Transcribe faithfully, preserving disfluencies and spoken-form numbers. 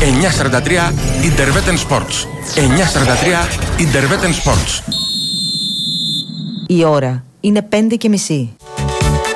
εννιά σαράντα τρία Interveten Sports. εννιά σαράντα τρία Interveten Sports. Η ώρα είναι πέντε και μισή.